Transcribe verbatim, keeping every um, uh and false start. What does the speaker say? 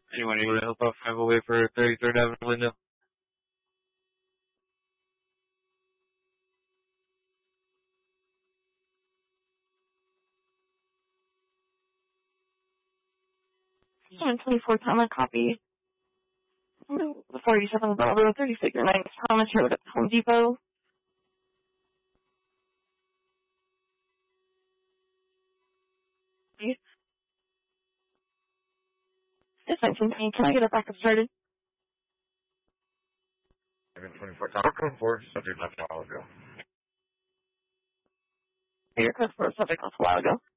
Anyone able to help out five oh eight for thirty-third Avenue, Glendale? seven twenty-four Thomas copy. forty-seven Bell Road, thirty-six or nine Thomas Road at Home Depot. Yes, nineteen twenty. Can I get a backup started? seven twenty-four Thomas Road, four, subject left a while ago. Your code for subject left a while ago.